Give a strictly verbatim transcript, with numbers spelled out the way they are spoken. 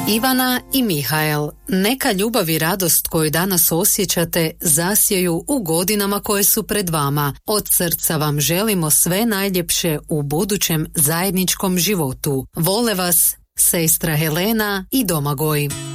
Ivana i Mihael, neka ljubav i radost koju danas osjećate zasjeju u godinama koje su pred vama. Od srca vam želimo sve najljepše u budućem zajedničkom životu. Vole vas sestra Helena i Domagoj.